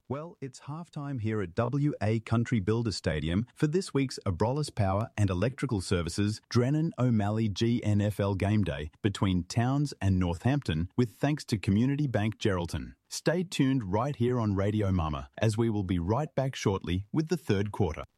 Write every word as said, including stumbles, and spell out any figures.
Well, it's halftime here at W A Country Builder Stadium for this week's Abrolhos Power and Electrical Services Drennan O'Malley G N F L Game Day between Towns and Northampton, with thanks to Community Bank Geraldton. Stay tuned right here on Radio Mama, as we will be right back shortly with the third quarter.